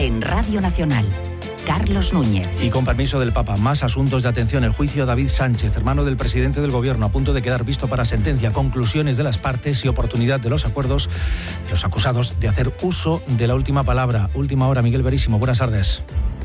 En Radio Nacional, Carlos Núñez. Y con permiso del Papa, más asuntos de atención. El juicio a David Sánchez, hermano del presidente del Gobierno, a punto de quedar visto para sentencia. Conclusiones de las partes y oportunidad de los acuerdos de los acusados de hacer uso de la última palabra. Última hora, Miguel Verísimo. Buenas tardes.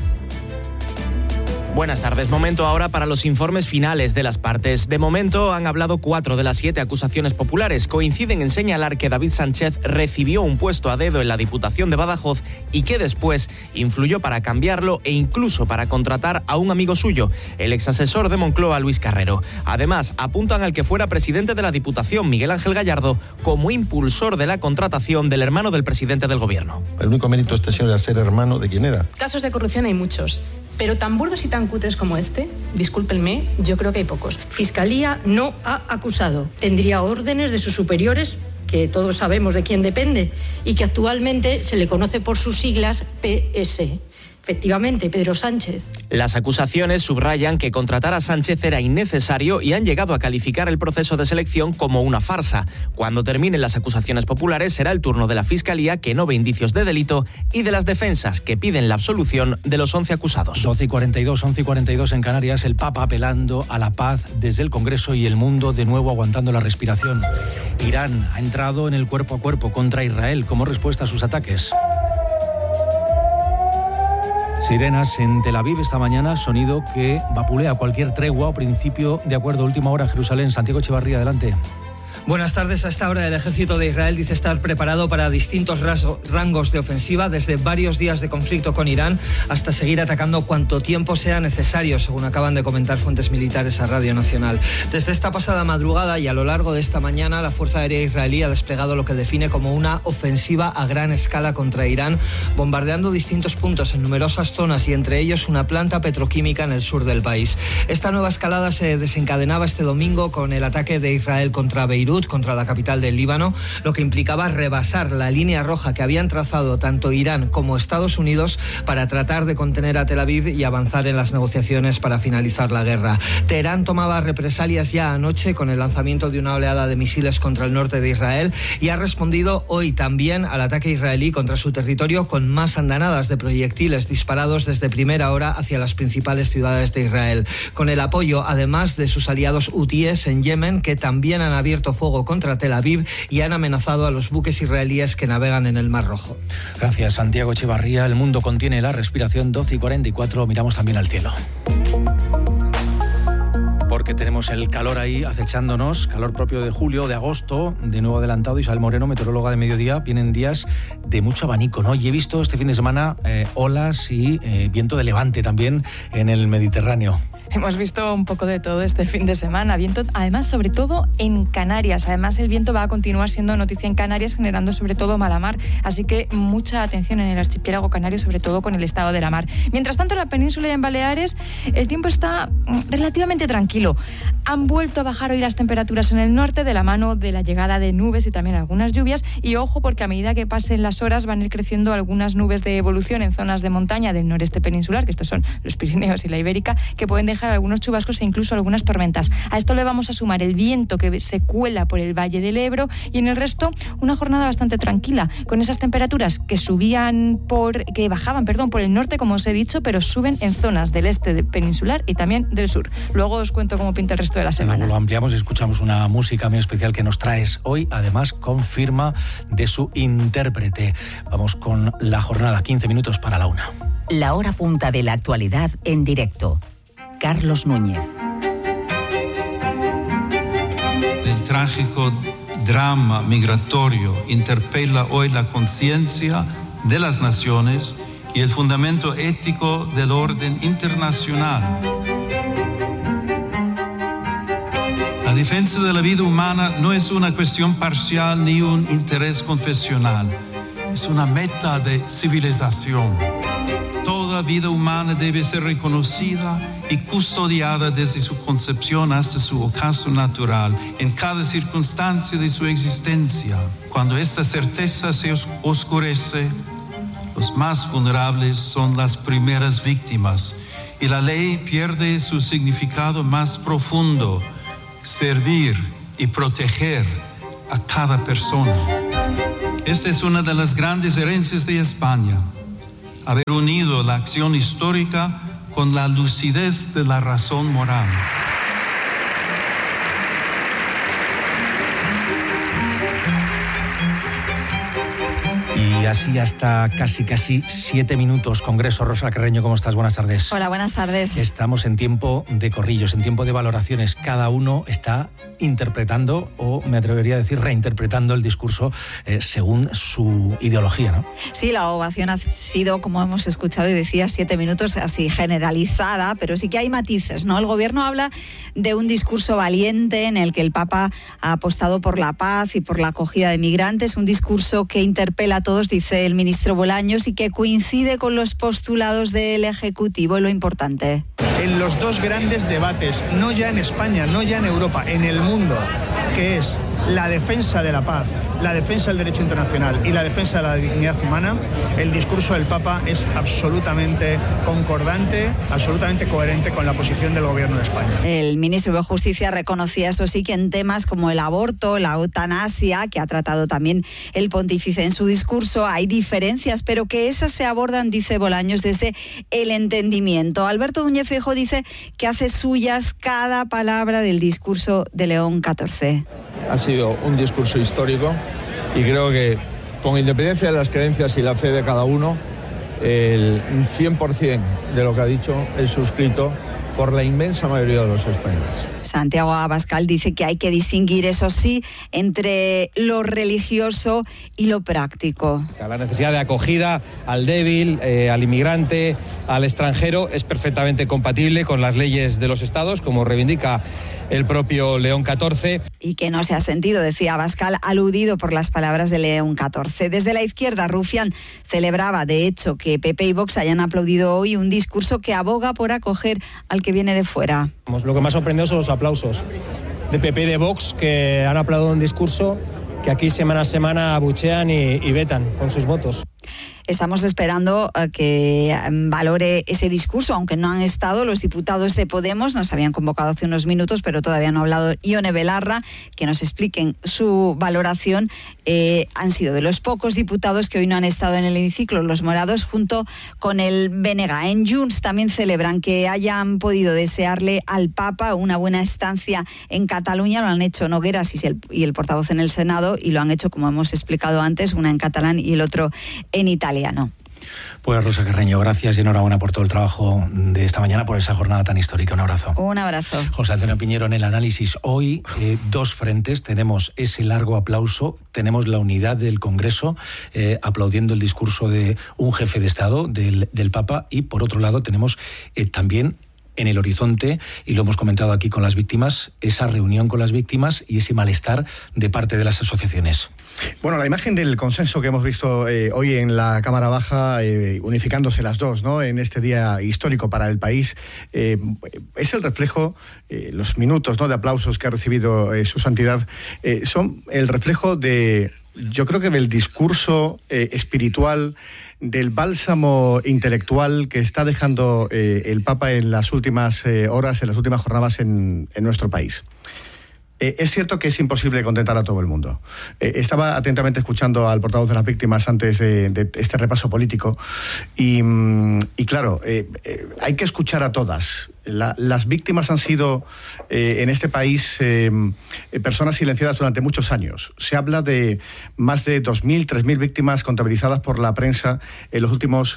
Buenas tardes. Momento ahora para los informes finales de las partes. De momento han hablado 4 de las 7 acusaciones populares. Coinciden en señalar que David Sánchez recibió un puesto a dedo en la Diputación de Badajoz y que después influyó para cambiarlo e incluso para contratar a un amigo suyo, el exasesor de Moncloa, Luis Carrero. Además, apuntan al que fuera presidente de la Diputación, Miguel Ángel Gallardo, como impulsor de la contratación del hermano del presidente del Gobierno. El único mérito de este señor era ser hermano de quién era. Casos de corrupción hay muchos. Pero tan burdos y tan cutres como este, discúlpenme, yo creo que hay pocos. Fiscalía no ha acusado. Tendría órdenes de sus superiores, que todos sabemos de quién depende, y que actualmente se le conoce por sus siglas PS. Efectivamente, Pedro Sánchez. Las acusaciones subrayan que contratar a Sánchez era innecesario y han llegado a calificar el proceso de selección como una farsa. Cuando terminen las acusaciones populares será el turno de la Fiscalía, que no ve indicios de delito, y de las defensas, que piden la absolución de los 11 acusados. 11:42 en Canarias. El Papa apelando a la paz desde el Congreso y el mundo de nuevo aguantando la respiración. Irán ha entrado en el cuerpo a cuerpo contra Israel como respuesta a sus ataques. Sirenas en Tel Aviv esta mañana, sonido que vapulea cualquier tregua o principio de acuerdo. Última hora, Jerusalén. Santiago Echevarría, adelante. Buenas tardes. A esta hora el ejército de Israel dice estar preparado para distintos rangos de ofensiva, desde varios días de conflicto con Irán hasta seguir atacando cuanto tiempo sea necesario, según acaban de comentar fuentes militares a Radio Nacional. Desde esta pasada madrugada y a lo largo de esta mañana, la Fuerza Aérea israelí ha desplegado lo que define como una ofensiva a gran escala contra Irán, bombardeando distintos puntos en numerosas zonas y entre ellos una planta petroquímica en el sur del país. Esta nueva escalada se desencadenaba este domingo con el ataque de Israel contra Beirut, contra la capital del Líbano, lo que implicaba rebasar la línea roja que habían trazado tanto Irán como Estados Unidos para tratar de contener a Tel Aviv y avanzar en las negociaciones para finalizar la guerra. Teherán tomaba represalias ya anoche con el lanzamiento de una oleada de misiles contra el norte de Israel y ha respondido hoy también al ataque israelí contra su territorio con más andanadas de proyectiles disparados desde primera hora hacia las principales ciudades de Israel, con el apoyo además de sus aliados hutíes en Yemen, que también han abierto fuego contra Tel Aviv y han amenazado a los buques israelíes que navegan en el Mar Rojo. Gracias, Santiago Echevarría. El mundo contiene la respiración. 12:44. Miramos también al cielo, porque tenemos el calor ahí acechándonos, calor propio de julio, de agosto, de nuevo adelantado. Isabel Moreno, meteoróloga de Mediodía. Vienen días de mucho abanico, ¿no? Y he visto este fin de semana olas y viento de levante también en el Mediterráneo. Hemos visto un poco de todo este fin de semana. Viento, además, sobre todo en Canarias. Además, el viento va a continuar siendo noticia en Canarias, generando sobre todo mala mar. Así que mucha atención en el archipiélago canario, sobre todo con el estado de la mar. Mientras tanto, en la península y en Baleares, el tiempo está relativamente tranquilo. Han vuelto a bajar hoy las temperaturas en el norte de la mano de la llegada de nubes y también algunas lluvias. Y ojo, porque a medida que pasen las horas van a ir creciendo algunas nubes de evolución en zonas de montaña del noreste peninsular, que estos son los Pirineos y la Ibérica, que pueden dejar algunos chubascos e incluso algunas tormentas. A esto le vamos a sumar el viento que se cuela por el Valle del Ebro y en el resto una jornada bastante tranquila, con esas temperaturas que bajaban por el norte, como os he dicho, pero suben en zonas del este peninsular y también del sur. Luego os cuento cómo pinta el resto de la semana. Luego lo ampliamos y escuchamos una música muy especial que nos traes hoy, además con firma de su intérprete. Vamos con la jornada, 15 minutos para la 1. La hora punta de la actualidad en directo. Carlos Núñez. El trágico drama migratorio interpela hoy la conciencia de las naciones y el fundamento ético del orden internacional. La defensa de la vida humana no es una cuestión parcial ni un interés confesional, es una meta de civilización. Toda vida humana debe ser reconocida y custodiada desde su concepción hasta su ocaso natural, en cada circunstancia de su existencia. Cuando esta certeza se oscurece, los más vulnerables son las primeras víctimas y la ley pierde su significado más profundo: servir y proteger a cada persona. Esta es una de las grandes herencias de España. haber unido la acción histórica con la lucidez de la razón moral. Y así hasta casi 7 minutos. Congreso. Rosa Carreño, ¿cómo estás? Buenas tardes. Hola, buenas tardes. Estamos en tiempo de corrillos, en tiempo de valoraciones. Cada uno está interpretando, o me atrevería a decir reinterpretando el discurso según su ideología, ¿no? Sí, la ovación ha sido, como hemos escuchado y decía, 7 minutos, así generalizada, pero sí que hay matices, ¿no? El gobierno habla de un discurso valiente en el que el Papa ha apostado por la paz y por la acogida de migrantes, un discurso que interpela a todos, dice el ministro Bolaños, y que coincide con los postulados del Ejecutivo. Lo importante. En los dos grandes debates, no ya en España, no ya en Europa, en el mundo, que es la defensa de la paz, la defensa del derecho internacional y la defensa de la dignidad humana, el discurso del Papa es absolutamente concordante, absolutamente coherente con la posición del Gobierno de España. El ministro de Justicia reconocía, eso sí, que en temas como el aborto, la eutanasia, que ha tratado también el pontífice en su discurso, hay diferencias, pero que esas se abordan, dice Bolaños, desde el entendimiento. Alberto Núñez Feijóo dice que hace suyas cada palabra del discurso de León XIV. Ha sido un discurso histórico y creo que, con independencia de las creencias y la fe de cada uno, el 100% de lo que ha dicho es suscrito por la inmensa mayoría de los españoles. Santiago Abascal dice que hay que distinguir, eso sí, entre lo religioso y lo práctico. La necesidad de acogida al débil, al inmigrante, al extranjero, es perfectamente compatible con las leyes de los estados, como reivindica el propio León XIV. Y que no se ha sentido, decía Abascal, aludido por las palabras de León XIV. Desde la izquierda, Rufián celebraba, de hecho, que PP y Vox hayan aplaudido hoy un discurso que aboga por acoger al que viene de fuera. Lo que me ha sorprendido son los aplausos de PP y de Vox, que han aplaudido un discurso que aquí semana a semana abuchean y vetan con sus votos. Estamos esperando que valore ese discurso, aunque no han estado los diputados de Podemos, nos habían convocado hace unos minutos, pero todavía no ha hablado Ione Belarra, que nos expliquen su valoración. Han sido de los pocos diputados que hoy no han estado en el hemiciclo, los morados, junto con el BNG. En Junts también celebran que hayan podido desearle al Papa una buena estancia en Cataluña. Lo han hecho Nogueras y el portavoz en el Senado, y lo han hecho, como hemos explicado antes, una en catalán y el otro en italiano. Pues Rosa Carreño, gracias y enhorabuena por todo el trabajo de esta mañana, por esa jornada tan histórica. Un abrazo. Un abrazo. José Antonio Piñero en el análisis. Hoy dos frentes, tenemos ese largo aplauso, tenemos la unidad del Congreso aplaudiendo el discurso de un jefe de Estado, del Papa, y por otro lado tenemos también en el horizonte, y lo hemos comentado aquí con las víctimas, esa reunión con las víctimas y ese malestar de parte de las asociaciones. Bueno, la imagen del consenso que hemos visto hoy en la Cámara Baja, unificándose las dos, ¿no?, en este día histórico para el país, es el reflejo, los minutos, ¿no?, de aplausos que ha recibido su santidad, son el reflejo de, yo creo que del discurso espiritual, del bálsamo intelectual que está dejando el Papa en las últimas horas, en las últimas jornadas en nuestro país. Es cierto que es imposible contentar a todo el mundo. Estaba atentamente escuchando al portavoz de las víctimas antes de este repaso político y claro, hay que escuchar a todas. Las víctimas han sido en este país personas silenciadas durante muchos años. Se habla de más de 2.000, 3.000 víctimas contabilizadas por la prensa en las últimas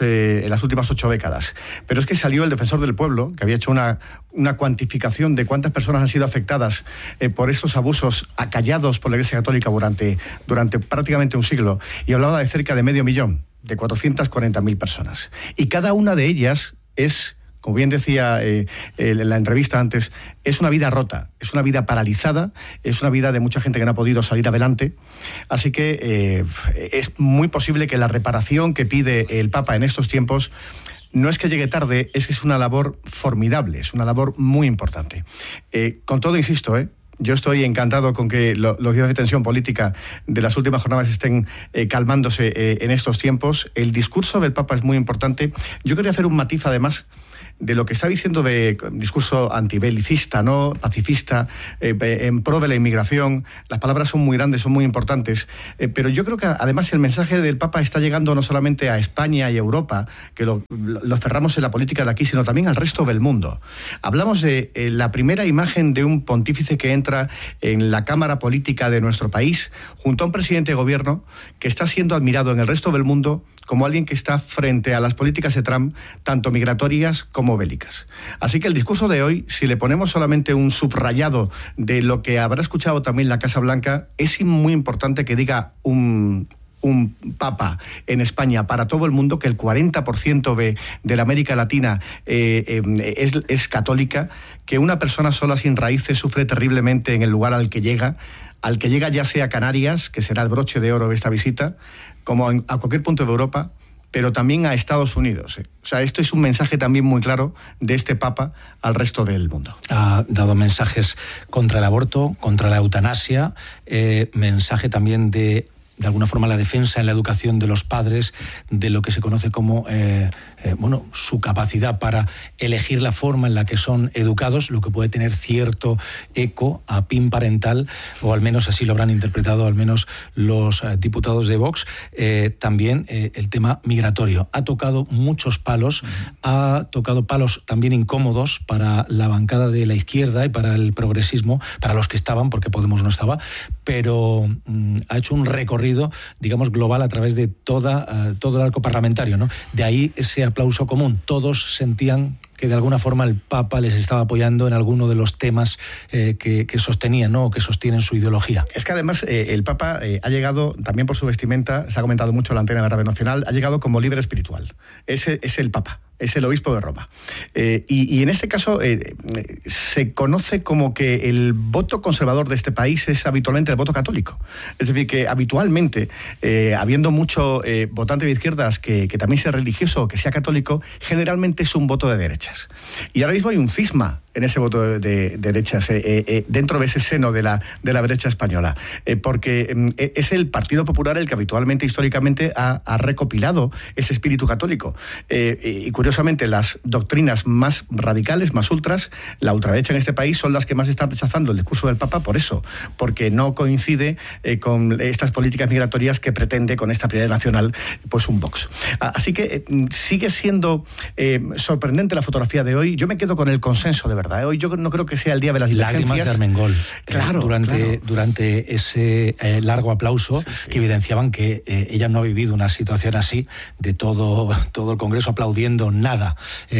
8 décadas. Pero es que salió el Defensor del Pueblo, que había hecho una cuantificación de cuántas personas han sido afectadas por estos abusos acallados por la Iglesia Católica durante prácticamente un siglo, y hablaba de cerca de 500.000, de 440.000 personas. Y cada una de ellas es, como bien decía en la entrevista antes, es una vida rota, es una vida paralizada, es una vida de mucha gente que no ha podido salir adelante. Así que es muy posible que la reparación que pide el Papa en estos tiempos no es que llegue tarde, es que es una labor formidable, es una labor muy importante. Con todo, insisto, yo estoy encantado con que los días de tensión política de las últimas jornadas estén calmándose en estos tiempos. El discurso del Papa es muy importante. Yo quería hacer un matiz, además, de lo que está diciendo de discurso antibelicista, ¿no? Pacifista, en pro de la inmigración. Las palabras son muy grandes, son muy importantes, pero yo creo que además el mensaje del Papa está llegando no solamente a España y Europa, que lo cerramos en la política de aquí, sino también al resto del mundo. Hablamos de la primera imagen de un pontífice que entra en la cámara política de nuestro país, junto a un presidente de gobierno que está siendo admirado en el resto del mundo como alguien que está frente a las políticas de Trump, tanto migratorias como bélicas. Así que el discurso de hoy, si le ponemos solamente un subrayado de lo que habrá escuchado también la Casa Blanca, es muy importante que diga un papa en España para todo el mundo que el 40% de la América Latina es católica, que una persona sola sin raíces sufre terriblemente en el lugar al que llega ya sea Canarias, que será el broche de oro de esta visita, como a cualquier punto de Europa, pero también a Estados Unidos. O sea, esto es un mensaje también muy claro de este Papa al resto del mundo. Ha dado mensajes contra el aborto, contra la eutanasia, mensaje también de alguna forma la defensa en la educación de los padres, de lo que se conoce como su capacidad para elegir la forma en la que son educados, lo que puede tener cierto eco a PIN parental, o al menos así lo habrán interpretado al menos los diputados de Vox. También el tema migratorio. Ha tocado muchos palos, ha tocado palos también incómodos para la bancada de la izquierda y para el progresismo, para los que estaban, porque Podemos no estaba, pero ha hecho un recorrido, digamos, global a través de todo el arco parlamentario, ¿no? De ahí ese aplauso común. Todos sentían que de alguna forma el Papa les estaba apoyando en alguno de los temas que sostenían, ¿no? O que sostienen su ideología. Es que además el Papa ha llegado, también por su vestimenta, se ha comentado mucho en la antena de Radio Nacional, ha llegado como líder espiritual. Es el Papa. Es el obispo de Roma. Y en este caso se conoce como que el voto conservador de este país es habitualmente el voto católico. Es decir, que habitualmente, habiendo mucho votante de izquierdas que también sea religioso o que sea católico, generalmente es un voto de derechas. Y ahora mismo hay un cisma en ese voto de derechas, dentro de ese seno de la derecha española, porque es el Partido Popular el que habitualmente, históricamente, ha recopilado ese espíritu católico. Y curiosamente, las doctrinas más radicales, más ultras, la ultraderecha en este país, son las que más están rechazando el discurso del Papa por eso, porque no coincide con estas políticas migratorias que pretende con esta prioridad nacional, pues un Vox. Así que sigue siendo sorprendente la fotografía de hoy. Yo me quedo con el consenso, de verdad. Hoy yo no creo que sea el día de las divergencias. Lágrimas de Armengol. Claro, durante ese largo aplauso, que evidenciaban que ella no ha vivido una situación así, de todo el Congreso aplaudiendo nada,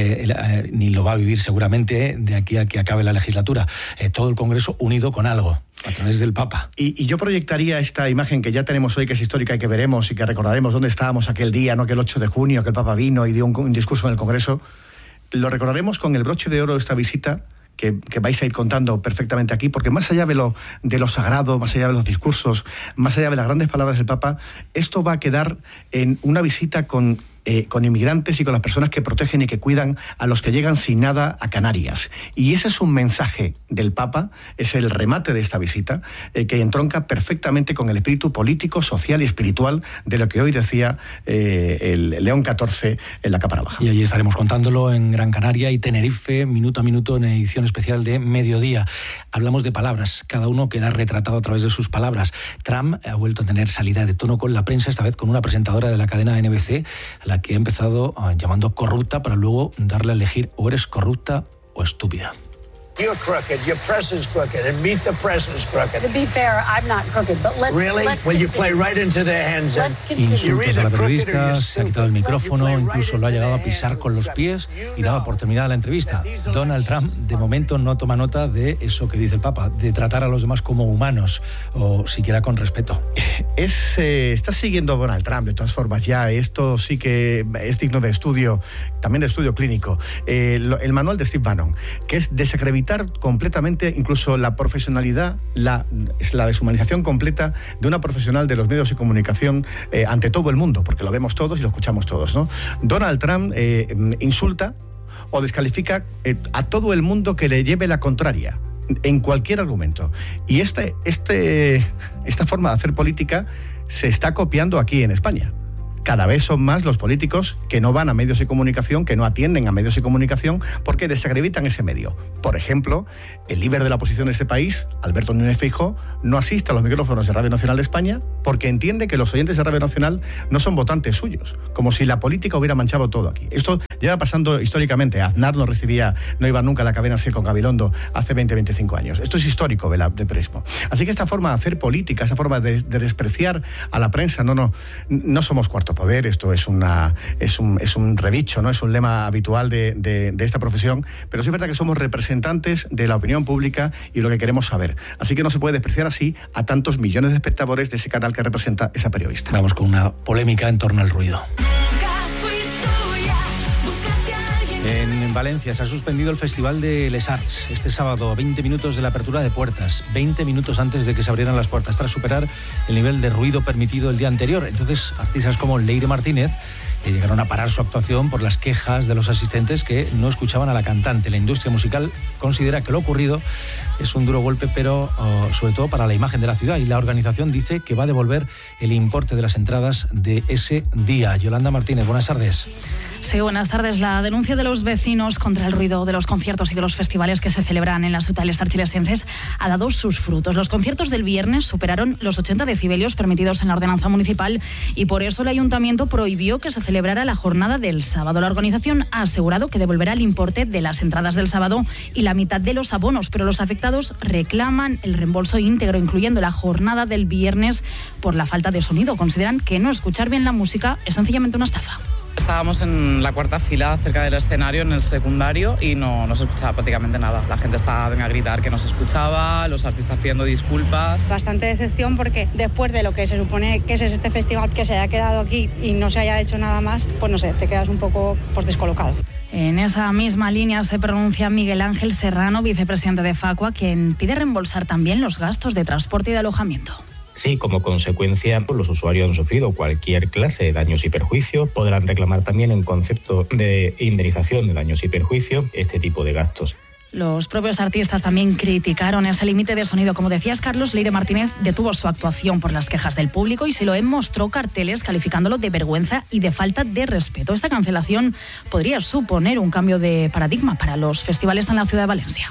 ni lo va a vivir seguramente de aquí a que acabe la legislatura. Todo el Congreso unido con algo, a través del Papa. Y yo proyectaría esta imagen que ya tenemos hoy, que es histórica y que veremos y que recordaremos dónde estábamos aquel día, ¿no? Que el 8 de junio, que el Papa vino y dio un discurso en el Congreso. Lo recordaremos con el broche de oro de esta visita, que vais a ir contando perfectamente aquí, porque más allá de lo sagrado, más allá de los discursos, más allá de las grandes palabras del Papa, esto va a quedar en una visita con inmigrantes y con las personas que protegen y que cuidan a los que llegan sin nada a Canarias. Y ese es un mensaje del Papa, es el remate de esta visita, que entronca perfectamente con el espíritu político, social y espiritual de lo que hoy decía el León XIV en la Cámara Baja. Y allí estaremos contándolo en Gran Canaria y Tenerife, minuto a minuto, en edición especial de Mediodía. Hablamos de palabras, cada uno queda retratado a través de sus palabras. Trump ha vuelto a tener salida de tono con la prensa, esta vez con una presentadora de la cadena NBC, a la que ha empezado llamando corrupta, para luego darle a elegir: o eres corrupta o estúpida. You're crooked. Your press is crooked, and meet the press is crooked. To be fair, I'm not crooked, but let's Well, you play right into their hands. Insultos a la periodista, se ha quitado el micrófono, incluso lo ha llegado a pisar con los pies y daba por terminada la entrevista. Donald Trump, de momento, no toma nota de eso que dice el Papa, de tratar a los demás como humanos, o siquiera con respeto. Está siguiendo a Donald Trump, de todas formas, ya. Esto sí que es digno de estudio, también de estudio clínico. El manual de Steve Bannon, que es desacreditar completamente incluso la profesionalidad, la deshumanización completa de una profesional de los medios de comunicación ante todo el mundo, porque lo vemos todos y lo escuchamos todos, ¿no? Donald Trump insulta o descalifica a todo el mundo que le lleve la contraria en cualquier argumento. Y esta forma de hacer política se está copiando aquí en España. cada vez son más los políticos que no van a medios de comunicación, que no atienden a medios de comunicación, porque desacreditan ese medio. Por ejemplo, el líder de la oposición de este país, Alberto Núñez Feijóo, no asiste a los micrófonos de Radio Nacional de España porque entiende que los oyentes de Radio Nacional no son votantes suyos, como si la política hubiera manchado todo aquí. Esto lleva pasando históricamente. Aznar no iba nunca a la cadena SER con Gabilondo hace 20-25 años. Esto es histórico de periodismo. Así que esta forma de hacer política, esa forma de despreciar a la prensa, no somos cuarto poder, esto es un rebicho, ¿no? Es un lema habitual de esta profesión, pero sí es verdad que somos representantes de la opinión pública y lo que queremos saber. Así que no se puede despreciar así a tantos millones de espectadores de ese canal que representa esa periodista. Vamos con una polémica en torno al ruido. En Valencia se ha suspendido el Festival de Les Arts este sábado a 20 minutos de la apertura de puertas, 20 minutos antes de que se abrieran las puertas, tras superar el nivel de ruido permitido el día anterior. Entonces, artistas como Leire Martínez llegaron a parar su actuación por las quejas de los asistentes que no escuchaban a la cantante. La industria musical considera que lo ocurrido es un duro golpe, pero sobre todo para la imagen de la ciudad, y la organización dice que va a devolver el importe de las entradas de ese día. Yolanda Martínez, buenas tardes. Sí, buenas tardes. La denuncia de los vecinos contra el ruido de los conciertos y de los festivales que se celebran en la ciudad de Les Arts chilenses ha dado sus frutos. Los conciertos del viernes superaron los 80 decibelios permitidos en la ordenanza municipal y por eso el ayuntamiento prohibió que se celebrara la jornada del sábado. La organización ha asegurado que devolverá el importe de las entradas del sábado y la mitad de los abonos, pero los afectados reclaman el reembolso íntegro, incluyendo la jornada del viernes, por la falta de sonido. Consideran que no escuchar bien la música es sencillamente una estafa. Estábamos en la cuarta fila cerca del escenario, en el secundario, y no se escuchaba prácticamente nada. La gente estaba a gritar que no se escuchaba, los artistas pidiendo disculpas. Bastante decepción porque después de lo que se supone que es este festival, que se haya quedado aquí y no se haya hecho nada más, pues no sé, te quedas un poco descolocado. En esa misma línea se pronuncia Miguel Ángel Serrano, vicepresidente de Facua, quien pide reembolsar también los gastos de transporte y de alojamiento. Sí, como consecuencia, los usuarios han sufrido cualquier clase de daños y perjuicios. Podrán reclamar también en concepto de indemnización de daños y perjuicios este tipo de gastos. Los propios artistas también criticaron ese límite de sonido. Como decías, Carlos, Leire Martínez detuvo su actuación por las quejas del público y Siloé mostró carteles calificándolo de vergüenza y de falta de respeto. Esta cancelación podría suponer un cambio de paradigma para los festivales en la ciudad de Valencia.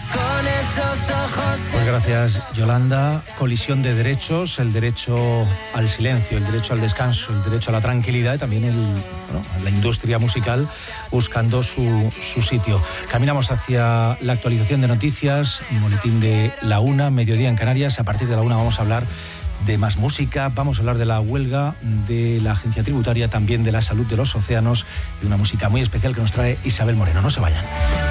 Pues gracias, Yolanda. Colisión de derechos, el derecho al silencio, el derecho al descanso, el derecho a la tranquilidad y también la industria musical buscando su sitio. Caminamos hacia la actualización de noticias, boletín de la 1, mediodía en Canarias. A partir de la 1 vamos a hablar de más música, vamos a hablar de la huelga de la agencia tributaria, también de la salud de los océanos y una música muy especial que nos trae Isabel Moreno. No se vayan.